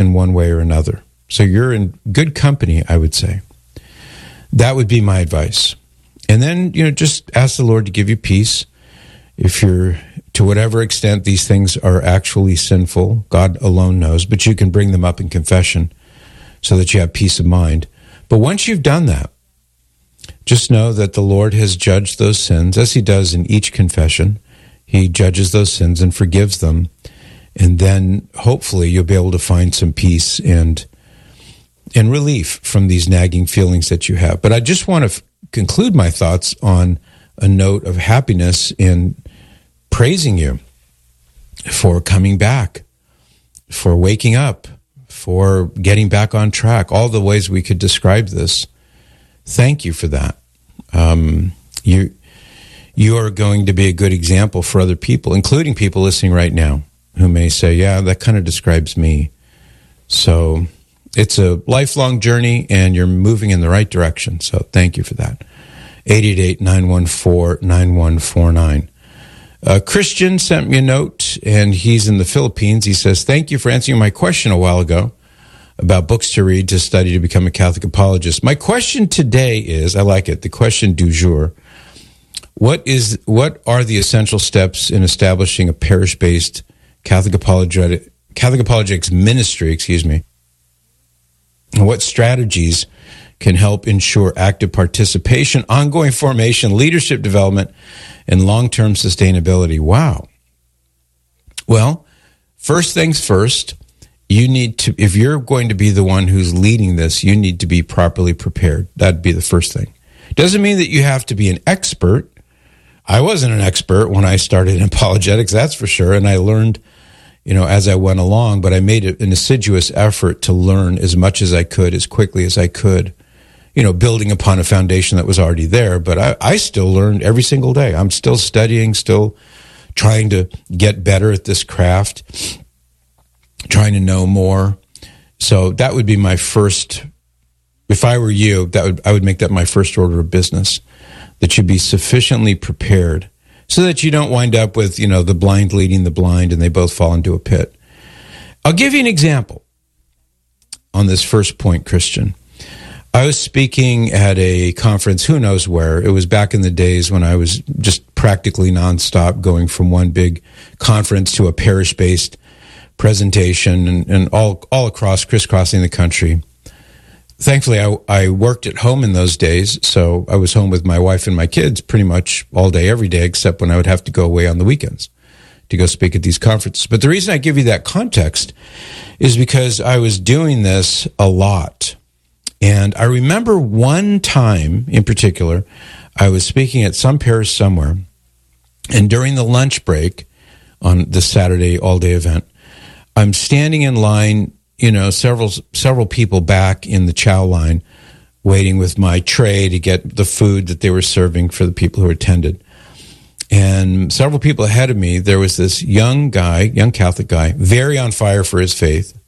in one way or another. So you're in good company, I would say. That would be my advice. And then, just ask the Lord to give you peace. If you're, to whatever extent these things are actually sinful, God alone knows, but you can bring them up in confession so that you have peace of mind. But once you've done that, just know that the Lord has judged those sins, as he does in each confession. He judges those sins and forgives them. And then hopefully you'll be able to find some peace and relief from these nagging feelings that you have. But I just want to conclude my thoughts on a note of happiness in praising you for coming back, for waking up, for getting back on track, all the ways we could describe this. Thank you for that. You are going to be a good example for other people, including people listening right now who may say, yeah, that kind of describes me. So it's a lifelong journey, and you're moving in the right direction. So thank you for that. 888-914-9149. Christian sent me a note, and he's in the Philippines. He says, thank you for answering my question a while ago about books to read to study to become a Catholic apologist. My question today is, I like it, the question du jour, what are the essential steps in establishing a parish-based Catholic apologetics ministry, and what strategies can help ensure active participation, ongoing formation, leadership development, and long-term sustainability? Wow. Well, first things first, you need to, if you're going to be the one who's leading this, you need to be properly prepared. That'd be the first thing. Doesn't mean that you have to be an expert. I wasn't an expert when I started in apologetics, that's for sure, and I learned, as I went along, but I made an assiduous effort to learn as much as I could, as quickly as I could, building upon a foundation that was already there. But I still learn every single day. I'm still studying, still trying to get better at this craft, trying to know more. So that would be my first, if I were you, I would make that my first order of business, that you be sufficiently prepared so that you don't wind up with, the blind leading the blind and they both fall into a pit. I'll give you an example on this first point, Christian. I was speaking at a conference, who knows where. It was back in the days when I was just practically nonstop going from one big conference to a parish-based presentation and all across, crisscrossing the country. Thankfully, I worked at home in those days, so I was home with my wife and my kids pretty much all day, every day, except when I would have to go away on the weekends to go speak at these conferences. But the reason I give you that context is because I was doing this a lot. And I remember one time in particular, I was speaking at some parish somewhere, and during the lunch break on the Saturday all-day event, I'm standing in line, several people back in the chow line, waiting with my tray to get the food that they were serving for the people who attended. And several people ahead of me, there was this young Catholic guy, very on fire for his faith,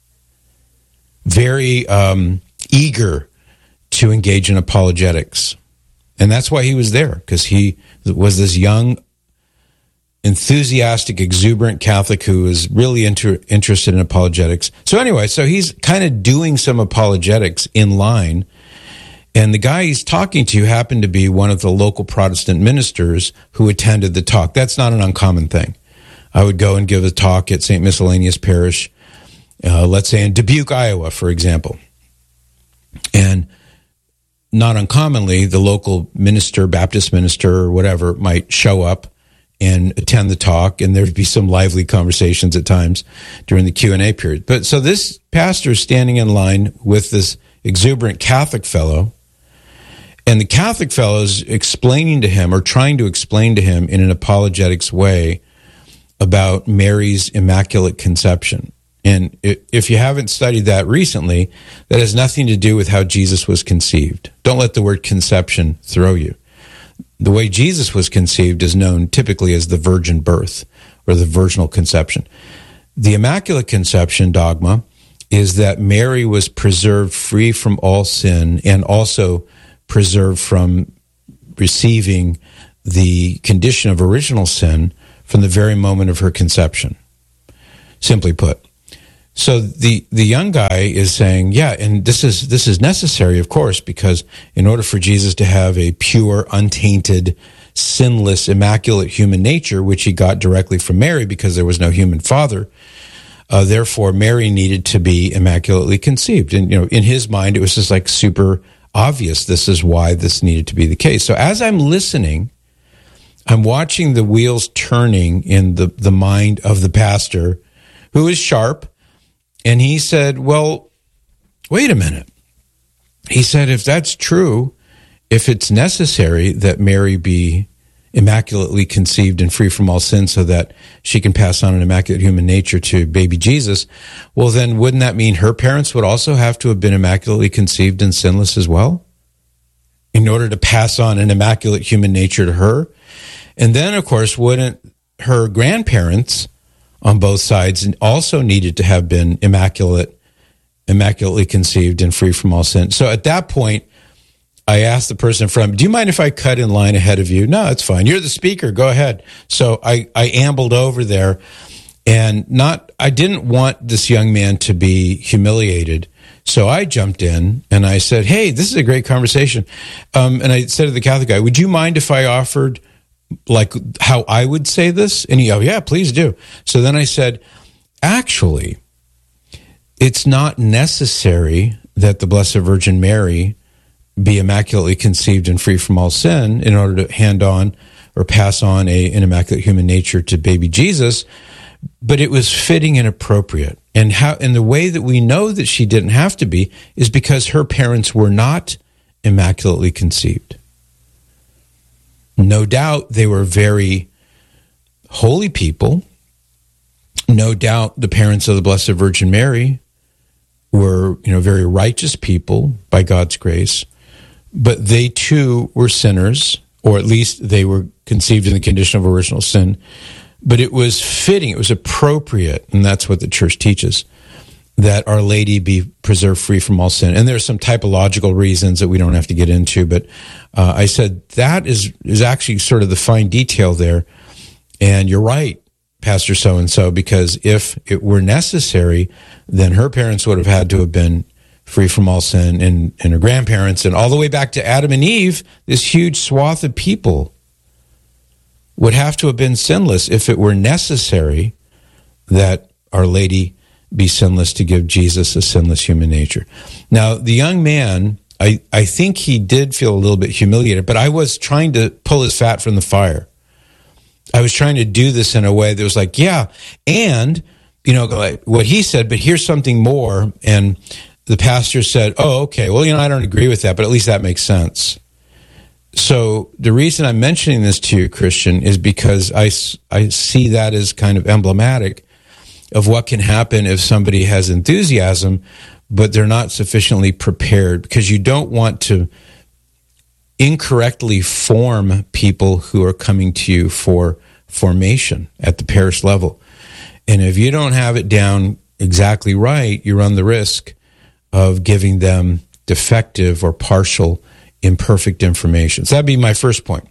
very eager to engage in apologetics. And that's why he was there, because he was this young, enthusiastic, exuberant Catholic who was really interested in apologetics. So anyway, he's kind of doing some apologetics in line, and the guy he's talking to happened to be one of the local Protestant ministers who attended the talk. That's not an uncommon thing. I would go and give a talk at St. Miscellaneous Parish, let's say in Dubuque, Iowa, for example. And not uncommonly, the local minister, Baptist minister or whatever, might show up and attend the talk, and there'd be some lively conversations at times during the Q&A period. But so this pastor is standing in line with this exuberant Catholic fellow, and the Catholic fellow is explaining to him, or trying to explain to him in an apologetics way, about Mary's Immaculate Conception. And if you haven't studied that recently, that has nothing to do with how Jesus was conceived. Don't let the word conception throw you. The way Jesus was conceived is known typically as the virgin birth or the virginal conception. The Immaculate Conception dogma is that Mary was preserved free from all sin and also preserved from receiving the condition of original sin from the very moment of her conception. Simply put. So the young guy is saying, yeah, and this is necessary, of course, because in order for Jesus to have a pure, untainted, sinless, immaculate human nature, which he got directly from Mary because there was no human father, therefore Mary needed to be immaculately conceived. And, in his mind, it was just like super obvious. This is why this needed to be the case. So as I'm listening, I'm watching the wheels turning in the mind of the pastor, who is sharp. And he said, well, wait a minute. He said, if that's true, if it's necessary that Mary be immaculately conceived and free from all sin so that she can pass on an immaculate human nature to baby Jesus, well, then wouldn't that mean her parents would also have to have been immaculately conceived and sinless as well in order to pass on an immaculate human nature to her? And then, of course, wouldn't her grandparents on both sides also needed to have been immaculately conceived and free from all sin? So at that point, I asked the person in front, do you mind if I cut in line ahead of you? No, it's fine. You're the speaker. Go ahead. So I ambled over there, and I didn't want this young man to be humiliated. So I jumped in and I said, hey, this is a great conversation. And I said to the Catholic guy, would you mind if I offered like how I would say this? And he go, yeah, please do. So then I said, actually, it's not necessary that the Blessed Virgin Mary be immaculately conceived and free from all sin in order to hand on or pass on an immaculate human nature to baby Jesus, but it was fitting and appropriate. And the way that we know that she didn't have to be is because her parents were not immaculately conceived. No doubt they were very holy people. No doubt the parents of the Blessed Virgin Mary were, very righteous people by God's grace. But they too were sinners, or at least they were conceived in the condition of original sin. But it was fitting, it was appropriate, and that's what the church teaches, that Our Lady be preserved free from all sin. And there's some typological reasons that we don't have to get into, but I said that is actually sort of the fine detail there. And you're right, Pastor so-and-so, because if it were necessary, then her parents would have had to have been free from all sin, and her grandparents, and all the way back to Adam and Eve, this huge swath of people would have to have been sinless if it were necessary that Our Lady be sinless to give Jesus a sinless human nature. Now, the young man, I think he did feel a little bit humiliated, but I was trying to pull his fat from the fire. I was trying to do this in a way that was like, yeah, and, like what he said, but here's something more. And the pastor said, oh, okay, well, I don't agree with that, but at least that makes sense. So the reason I'm mentioning this to you, Christian, is because I see that as kind of emblematic of what can happen if somebody has enthusiasm, but they're not sufficiently prepared, because you don't want to incorrectly form people who are coming to you for formation at the parish level. And if you don't have it down exactly right, you run the risk of giving them defective or partial, imperfect information. So that'd be my first point.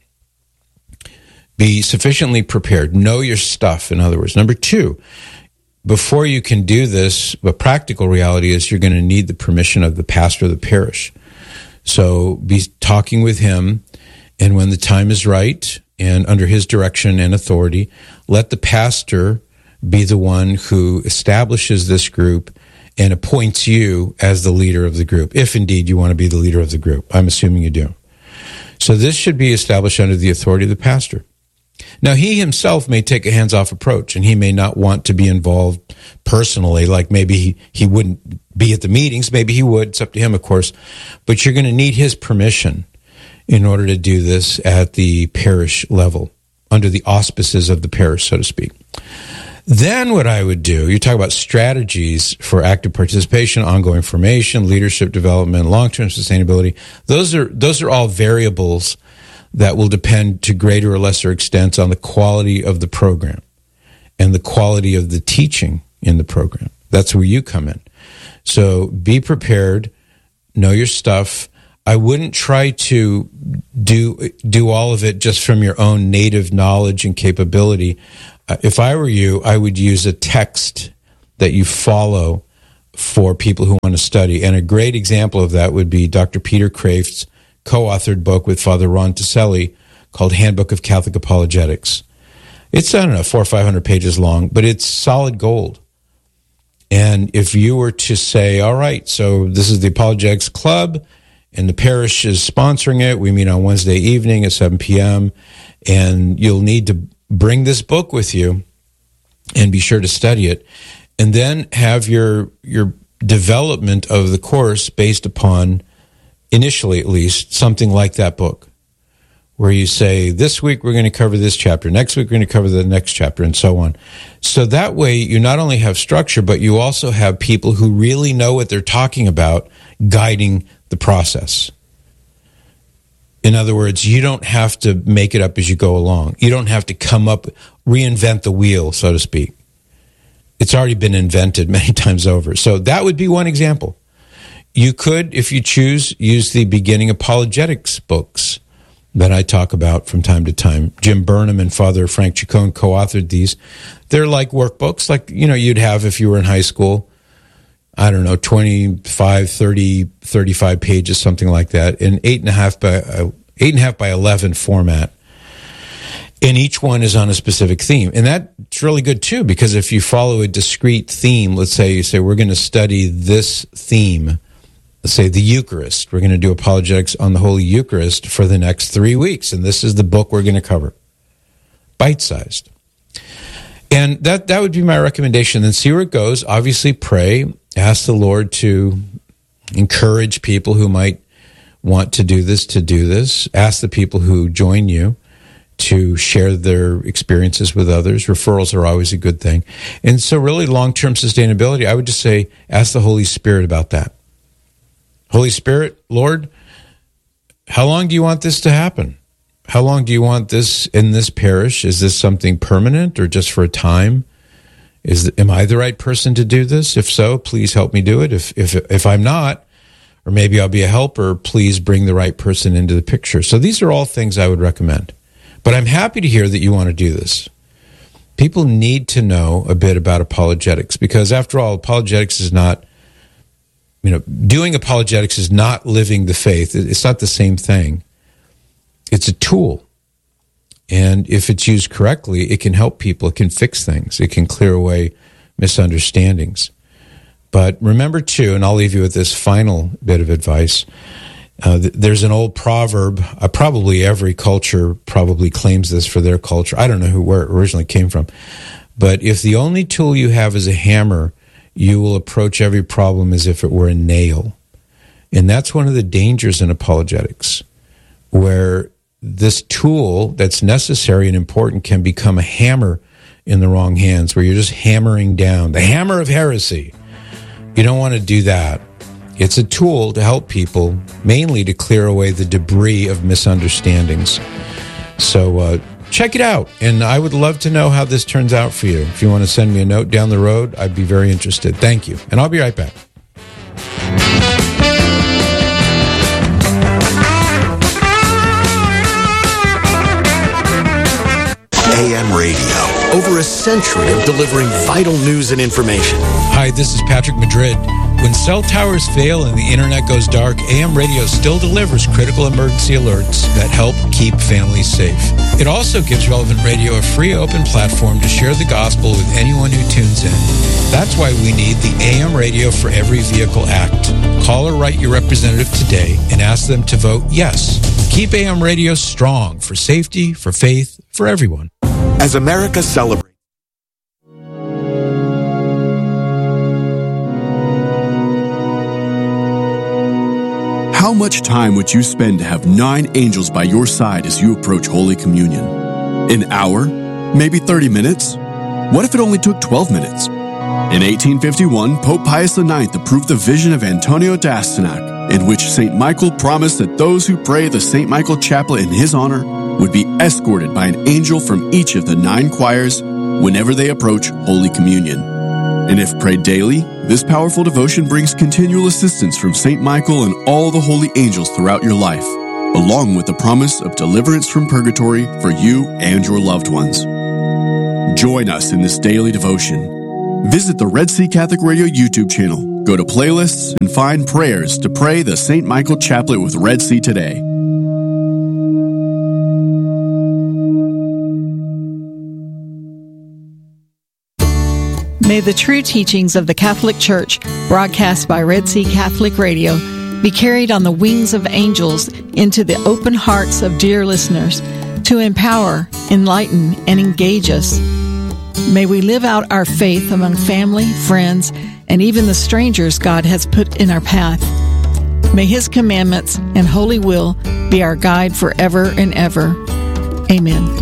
Be sufficiently prepared. Know your stuff, in other words. Number two, before you can do this, the practical reality is you're going to need the permission of the pastor of the parish. So be talking with him, and when the time is right, and under his direction and authority, let the pastor be the one who establishes this group and appoints you as the leader of the group, if indeed you want to be the leader of the group. I'm assuming you do. So this should be established under the authority of the pastor. Now, he himself may take a hands-off approach, and he may not want to be involved personally, like maybe he wouldn't be at the meetings. Maybe he would. It's up to him, of course. But you're going to need his permission in order to do this at the parish level, under the auspices of the parish, so to speak. Then what I would do, you talk about strategies for active participation, ongoing formation, leadership development, long-term sustainability. Those are all variables that will depend to greater or lesser extent on the quality of the program and the quality of the teaching in the program. That's where you come in. So be prepared, know your stuff. I wouldn't try to do all of it just from your own native knowledge and capability. If I were you, I would use a text that you follow for people who want to study. And a great example of that would be Dr. Peter Kreeft's co-authored book with Father Ron Taselli called Handbook of Catholic Apologetics. It's, 400 or 500 pages long, but it's solid gold. And if you were to say, all right, so this is the Apologetics Club, and the parish is sponsoring it. We meet on Wednesday evening at 7 p.m., and you'll need to bring this book with you and be sure to study it. And then have your development of the course based upon, initially at least, something like that book, where you say, this week we're going to cover this chapter, next week we're going to cover the next chapter, and so on. So that way you not only have structure, but you also have people who really know what they're talking about guiding the process. In other words, you don't have to make it up as you go along. You don't have to reinvent the wheel, so to speak. It's already been invented many times over. So that would be one example. You could, if you choose, use the beginning apologetics books that I talk about from time to time. Jim Burnham and Father Frank Chacon co-authored these. They're like workbooks, like, you'd have if you were in high school. I don't know, 25, 30, 35 pages, something like that, in 8.5 by 11 format. And each one is on a specific theme. And that's really good, too, because if you follow a discrete theme, let's say you say, we're going to study this theme, let's say the Eucharist. We're going to do apologetics on the Holy Eucharist for the next 3 weeks. And this is the book we're going to cover. Bite-sized. And that would be my recommendation. Then see where it goes. Obviously, pray. Ask the Lord to encourage people who might want to do this. Ask the people who join you to share their experiences with others. Referrals are always a good thing. And so really long-term sustainability, I would just say, ask the Holy Spirit about that. Holy Spirit, Lord, how long do you want this to happen? How long do you want this in this parish? Is this something permanent or just for a time? Am I the right person to do this? If so, please help me do it. If I'm not, or maybe I'll be a helper, please bring the right person into the picture. So these are all things I would recommend. But I'm happy to hear that you want to do this. People need to know a bit about apologetics because, after all, apologetics is not, doing apologetics is not living the faith. It's not the same thing. It's a tool. And if it's used correctly, it can help people. It can fix things. It can clear away misunderstandings. But remember, too, and I'll leave you with this final bit of advice. There's an old proverb, probably every culture probably claims this for their culture. I don't know where it originally came from. But if the only tool you have is a hammer, you will approach every problem as if it were a nail. And that's one of the dangers in apologetics, where this tool that's necessary and important can become a hammer in the wrong hands, where you're just hammering down, the hammer of heresy. You don't want to do that. It's a tool to help people, mainly to clear away the debris of misunderstandings. So check it out, and I would love to know how this turns out for you. If you want to send me a note down the road, I'd be very interested. Thank you, and I'll be right back. AM radio, over a century of delivering vital news and information. Hi, this is Patrick Madrid. When cell towers fail and the internet goes dark, AM radio still delivers critical emergency alerts that help keep families safe. It also gives Relevant Radio a free open platform to share the gospel with anyone who tunes in. That's why we need the AM Radio for Every Vehicle Act. Call or write your representative today and ask them to vote yes. Keep AM radio strong for safety, for faith, for everyone. As America celebrates. How much time would you spend to have 9 angels by your side as you approach Holy Communion? An hour? Maybe 30 minutes? What if it only took 12 minutes? In 1851, Pope Pius IX approved the vision of Antonio d'Astyanac, in which St. Michael promised that those who pray the St. Michael Chapel in his honor would be escorted by an angel from each of the 9 choirs whenever they approach Holy Communion. And if prayed daily, this powerful devotion brings continual assistance from St. Michael and all the holy angels throughout your life, along with the promise of deliverance from purgatory for you and your loved ones. Join us in this daily devotion. Visit the Red Sea Catholic Radio YouTube channel, go to playlists, and find prayers to pray the St. Michael Chaplet with Red Sea today. May the true teachings of the Catholic Church, broadcast by Red Sea Catholic Radio, be carried on the wings of angels into the open hearts of dear listeners to empower, enlighten, and engage us. May we live out our faith among family, friends, and even the strangers God has put in our path. May His commandments and holy will be our guide forever and ever. Amen.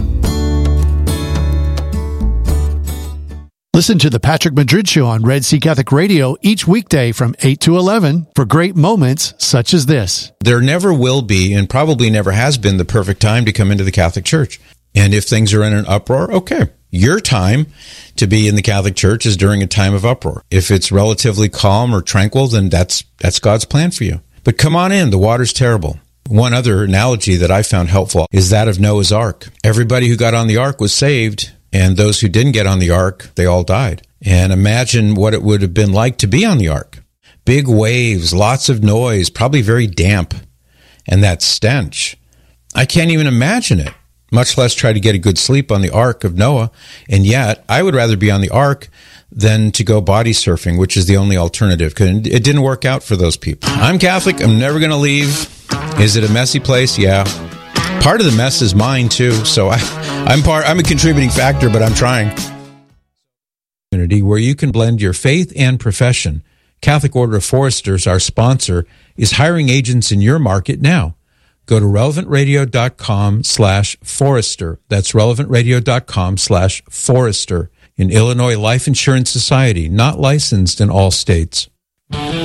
Listen to the Patrick Madrid Show on Red Sea Catholic Radio each weekday from 8 to 11 for great moments such as this. There never will be, and probably never has been, the perfect time to come into the Catholic Church. And if things are in an uproar, okay. Your time to be in the Catholic Church is during a time of uproar. If it's relatively calm or tranquil, then that's God's plan for you. But come on in. The water's terrible. One other analogy that I found helpful is that of Noah's Ark. Everybody who got on the ark was saved, and those who didn't get on the ark, they all died. And imagine what it would have been like to be on the ark. Big waves, lots of noise, probably very damp. And that stench. I can't even imagine it, much less try to get a good sleep on the ark of Noah. And yet, I would rather be on the ark than to go body surfing, which is the only alternative, because it didn't work out for those people. I'm Catholic. I'm never going to leave. Is it a messy place? Yeah. Part of the mess is mine, too, so I'm a contributing factor, but I'm trying. Where you can blend your faith and profession. Catholic Order of Foresters, our sponsor, is hiring agents in your market now. Go to relevantradio.com/forester. That's relevantradio.com/forester. In Illinois Life Insurance Society, not licensed in all states.